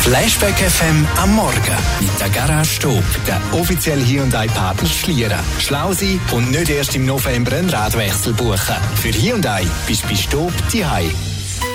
Flashback FM am Morgen mit der Garage Stob, der offizielle Hyundai-Partner Schlieren. Schlau sein und nicht erst im November einen Radwechsel buchen. Für Hyundai bist du bei Stob zu Hause.